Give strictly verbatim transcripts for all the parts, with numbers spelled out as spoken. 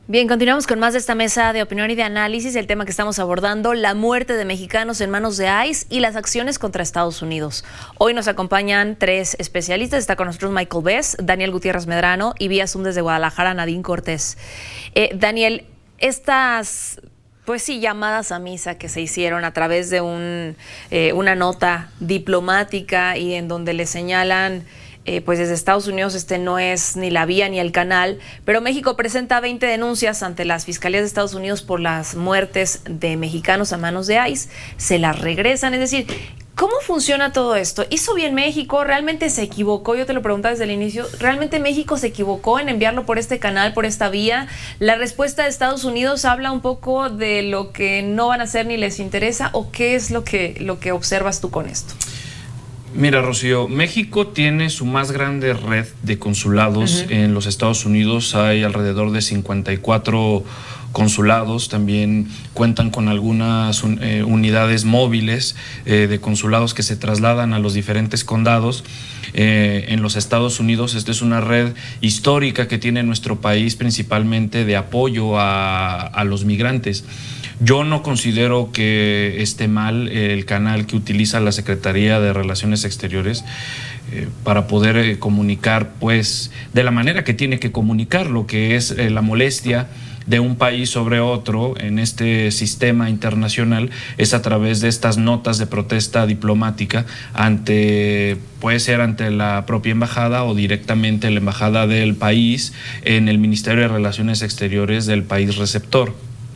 Bien, continuamos con más de esta mesa de opinión y de análisis. El tema que estamos abordando, la muerte de mexicanos en manos de I C E y las acciones contra Estados Unidos. Hoy nos acompañan tres especialistas. Está con nosotros Michael Bess, Daniel Gutiérrez Medrano y vía Zoom desde Guadalajara, Nadine Cortés. Eh, Daniel, estas... Pues sí, llamadas a misa que se hicieron a través de un, eh, una nota diplomática y en donde le señalan, eh, pues desde Estados Unidos este no es ni la vía ni el canal, pero México presenta veinte denuncias ante las fiscalías de Estados Unidos por las muertes de mexicanos a manos de I C E, se las regresan, es decir... ¿Cómo funciona todo esto? ¿Hizo bien México? ¿Realmente se equivocó? Yo te lo preguntaba desde el inicio. ¿Realmente México se equivocó en enviarlo por este canal, por esta vía? ¿La respuesta de Estados Unidos habla un poco de lo que no van a hacer ni les interesa? ¿O qué es lo que, lo que observas tú con esto? Mira, Rocío, México tiene su más grande red de consulados uh-huh. en los Estados Unidos. Hay alrededor de cincuenta y cuatro consulados, también cuentan con algunas eh, unidades móviles eh, de consulados que se trasladan a los diferentes condados eh, en los Estados Unidos. Esta es una red histórica que tiene nuestro país, principalmente de apoyo a, a los migrantes. Yo no considero que esté mal el canal que utiliza la Secretaría de Relaciones Exteriores eh, para poder eh, comunicar, pues, de la manera que tiene que comunicar, lo que es eh, la molestia de un país sobre otro en este sistema internacional es a través de estas notas de protesta diplomática ante, puede ser ante la propia embajada o directamente la embajada del país en el Ministerio de Relaciones Exteriores del país receptor.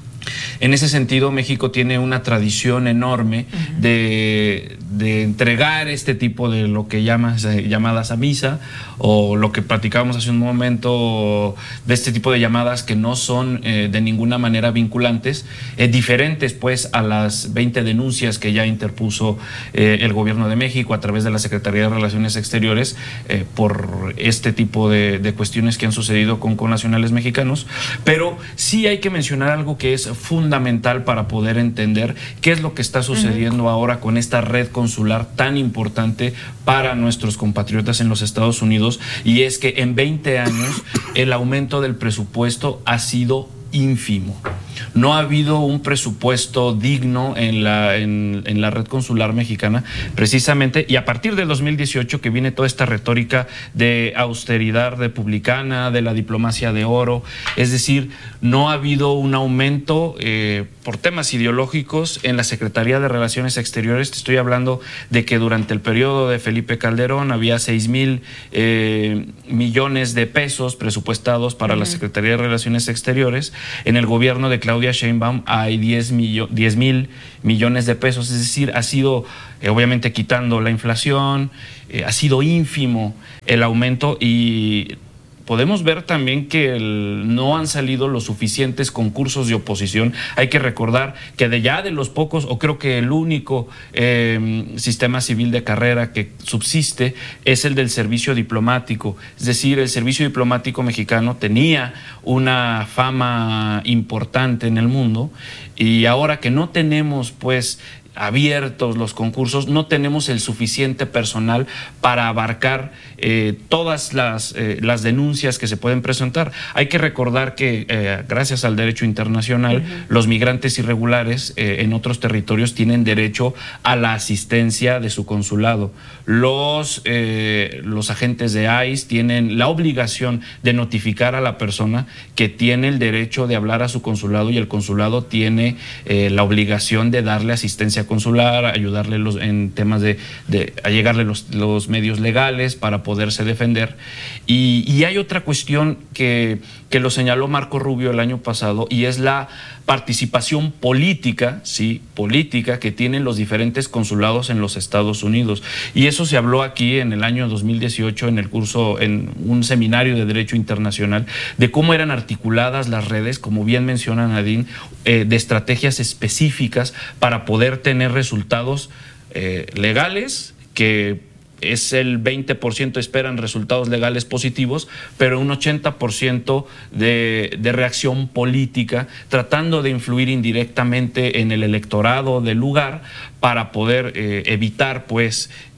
En ese sentido, México tiene una tradición enorme uh-huh. de, de entregar este tipo de lo que llamas eh, llamadas a misa, o lo que platicábamos hace un momento, de este tipo de llamadas que no son eh, de ninguna manera vinculantes, eh, diferentes pues a las veinte denuncias que ya interpuso eh, el gobierno de México a través de la Secretaría de Relaciones Exteriores eh, por este tipo de, de cuestiones que han sucedido con connacionales mexicanos. Pero sí hay que mencionar algo que es fundamental para poder entender qué es lo que está sucediendo uh-huh. ahora con esta red consular tan importante para nuestros compatriotas en los Estados Unidos, y es que en veinte años el aumento del presupuesto ha sido ínfimo. No ha habido un presupuesto digno en la, en, en la red consular mexicana, precisamente, y a partir del dos mil dieciocho que viene toda esta retórica de austeridad republicana, de la diplomacia de oro, es decir, no ha habido un aumento eh, por temas ideológicos en la Secretaría de Relaciones Exteriores. Te estoy hablando de que durante el periodo de Felipe Calderón había seis mil eh, millones de pesos presupuestados para uh-huh. la Secretaría de Relaciones Exteriores. En el gobierno de Claudia Sheinbaum hay diez mil millones de pesos, es decir, ha sido, eh, obviamente quitando la inflación, eh, ha sido ínfimo el aumento, y podemos ver también que el, no han salido los suficientes concursos de oposición. Hay que recordar que de ya de los pocos, o creo que el único eh, sistema civil de carrera que subsiste es el del servicio diplomático. Es decir, el servicio diplomático mexicano tenía una fama importante en el mundo, y ahora que no tenemos pues abiertos los concursos, no tenemos el suficiente personal para abarcar eh, todas las, eh, las denuncias que se pueden presentar. Hay que recordar que eh, gracias al derecho internacional, uh-huh. los migrantes irregulares eh, en otros territorios tienen derecho a la asistencia de su consulado. Los, eh, los agentes de I C E tienen la obligación de notificar a la persona que tiene el derecho de hablar a su consulado, y el consulado tiene eh, la obligación de darle asistencia consular, ayudarle los, en temas de, de a llegarle los, los medios legales para poderse defender. Y, y hay otra cuestión que, que lo señaló Marco Rubio el año pasado, y es la participación política, sí, política que tienen los diferentes consulados en los Estados Unidos. Y eso se habló aquí en el año dos mil dieciocho en el curso, en un seminario de Derecho Internacional, de cómo eran articuladas las redes, como bien menciona Nadine, eh, de estrategias específicas para poder tener resultados eh, legales, que es el veinte por ciento esperan resultados legales positivos, pero un ochenta por ciento de, de reacción política, tratando de influir indirectamente en el electorado del lugar para poder eh, evitar pues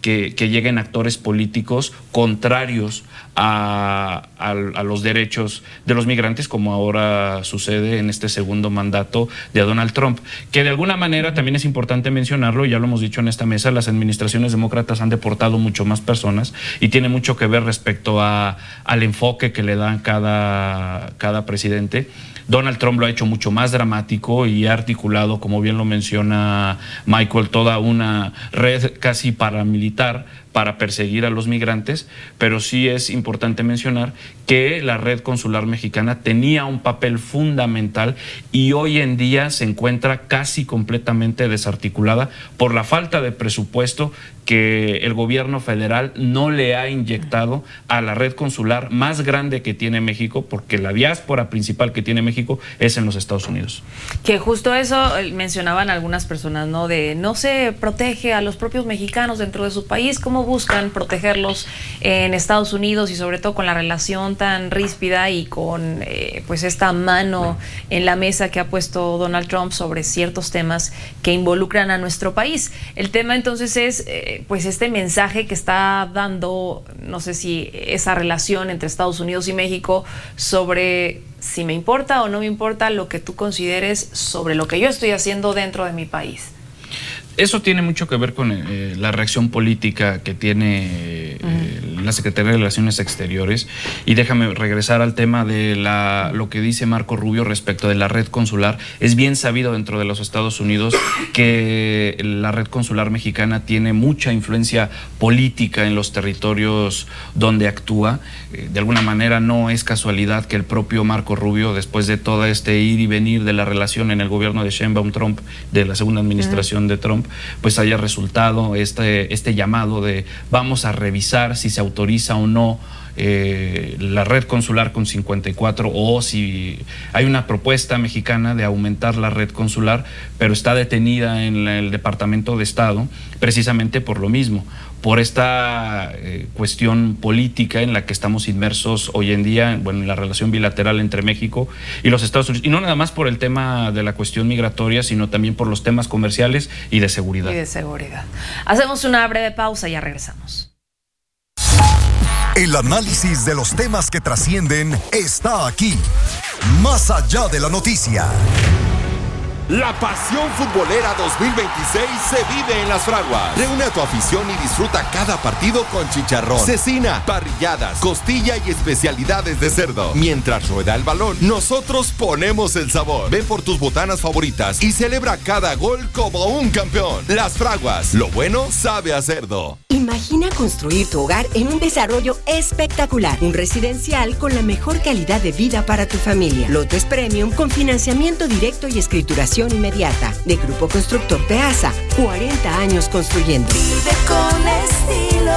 que, que lleguen actores políticos contrarios a, a, a los derechos de los migrantes, como ahora sucede en este segundo mandato de Donald Trump, que de alguna manera también es importante mencionarlo, ya lo hemos dicho en esta mesa, las administraciones demócratas han deportado mucho más personas y tiene mucho que ver respecto a, al enfoque que le dan cada, cada presidente. Donald Trump lo ha hecho mucho más dramático y ha articulado, como bien lo menciona Michael, toda una red casi paramilitar para perseguir a los migrantes, pero sí es importante mencionar que la red consular mexicana tenía un papel fundamental y hoy en día se encuentra casi completamente desarticulada por la falta de presupuesto que el gobierno federal no le ha inyectado a la red consular más grande que tiene México, porque la diáspora principal que tiene México es en los Estados Unidos. Que justo eso mencionaban algunas personas, ¿no? De no se protege a los propios mexicanos dentro de su país, ¿cómo buscan protegerlos en Estados Unidos y sobre todo con la relación tan ríspida y con eh, pues esta mano en la mesa que ha puesto Donald Trump sobre ciertos temas que involucran a nuestro país? El tema entonces es eh, pues este mensaje que está dando, no sé si esa relación entre Estados Unidos y México sobre si me importa o no me importa lo que tú consideres sobre lo que yo estoy haciendo dentro de mi país. Eso tiene mucho que ver con eh, la reacción política que tiene eh, uh-huh. la Secretaría de Relaciones Exteriores. Y déjame regresar al tema de la, lo que dice Marco Rubio respecto de la red consular. Es bien sabido dentro de los Estados Unidos que la red consular mexicana tiene mucha influencia política en los territorios donde actúa. Eh, de alguna manera no es casualidad que el propio Marco Rubio, después de todo este ir y venir de la relación en el gobierno de Sheinbaum Trump, de la segunda administración uh-huh. de Trump, pues haya resultado este, este llamado de vamos a revisar si se autoriza o no eh, la red consular con cincuenta y cuatro, o si hay una propuesta mexicana de aumentar la red consular, pero está detenida en el Departamento de Estado precisamente por lo mismo, por esta eh, cuestión política en la que estamos inmersos hoy en día, bueno, en la relación bilateral entre México y los Estados Unidos, y no nada más por el tema de la cuestión migratoria, sino también por los temas comerciales y de seguridad. Y de seguridad. Hacemos una breve pausa y ya regresamos. El análisis de los temas que trascienden está aquí, más allá de la noticia. La pasión futbolera dos mil veintiséis se vive en Las Fraguas. Reúne a tu afición y disfruta cada partido con chicharrón, cecina, parrilladas, costilla y especialidades de cerdo. Mientras rueda el balón, nosotros ponemos el sabor. Ven por tus botanas favoritas y celebra cada gol como un campeón. Las Fraguas, lo bueno sabe a cerdo. Imagina construir tu hogar en un desarrollo espectacular, un residencial con la mejor calidad de vida para tu familia. Lotes Premium con financiamiento directo y escrituración inmediata. De Grupo Constructor Peasa, cuarenta años construyendo. Vive con estilo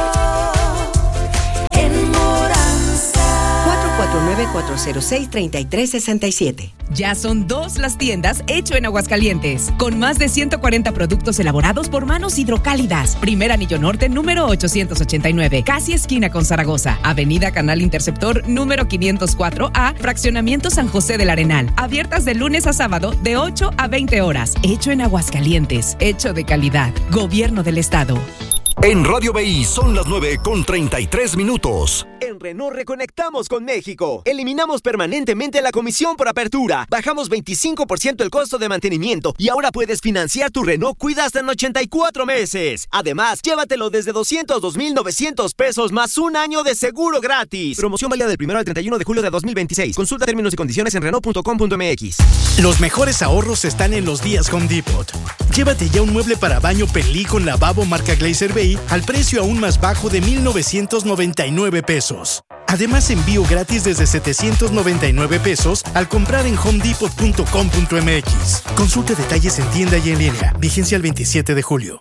en Moranza. cuatro cuatro nueve, cuatro cero seis, tres tres seis siete. Ya son dos las tiendas Hecho en Aguascalientes, con más de ciento cuarenta productos elaborados por manos hidrocálidas. Primer Anillo Norte, número ochocientos ochenta y nueve, casi esquina con Zaragoza. Avenida Canal Interceptor, número quinientos cuatro A, Fraccionamiento San José del Arenal. Abiertas de lunes a sábado, de ocho a veinte horas. Hecho en Aguascalientes, hecho de calidad. Gobierno del Estado. En Radio B I son las nueve con treinta y tres minutos. En Renault reconectamos con México. Eliminamos permanentemente la comisión por apertura. Bajamos veinticinco por ciento el costo de mantenimiento y ahora puedes financiar tu Renault Cuida hasta en ochenta y cuatro meses. Además, llévatelo desde doscientos dos mil novecientos pesos más un año de seguro gratis. Promoción válida del primero al treinta y uno de julio de dos mil veintiséis. Consulta términos y condiciones en Renault punto com punto m x. Los mejores ahorros están en los días Home Depot. Llévate ya un mueble para baño Pelí con lavabo marca Glazer Bay al precio aún más bajo de mil novecientos noventa y nueve pesos. Además, envío gratis desde setecientos noventa y nueve pesos al comprar en home depot punto com punto m x. Consulte detalles en tienda y en línea. Vigencia el veintisiete de julio.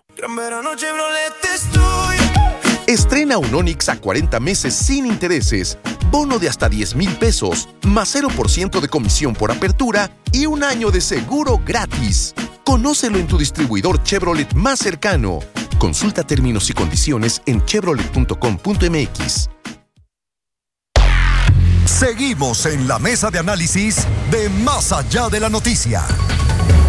Estrena un Onix a cuarenta meses sin intereses, bono de hasta diez mil pesos, más cero por ciento de comisión por apertura y un año de seguro gratis. Conócelo en tu distribuidor Chevrolet más cercano. Consulta términos y condiciones en chevrolet punto com punto m x. Seguimos en la mesa de análisis de Más Allá de la Noticia.